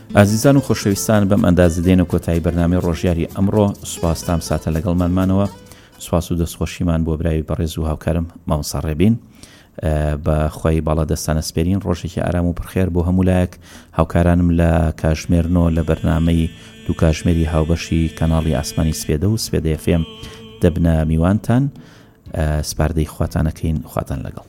ئازیزان و خۆشەویستان بەم ئەندازە دێنە کۆتایی بەرنامەی ڕۆژیاری ئەمڕۆ. سوپاس تام ساتە لەگەڵمانمانەوە. سوپاس و دەستخۆشیمان بۆ براوی بەڕێز و هاوکارم مامۆستا ڕێبین. بە خۆی باڵا دەستانە سپێرین. ڕۆژێکی ئارام و پرخێر بۆ هەموو لایەک هاوکارانم لە کاتژمێرنەوە لە بەرنامەی دوو کاتژمێری هاوبەشی کەناڵی ئاسمانی سپێدە و سپێدە FM دەبنە میوانتان. سپاردەی خواتانەکەین. خواتان لەگەڵ.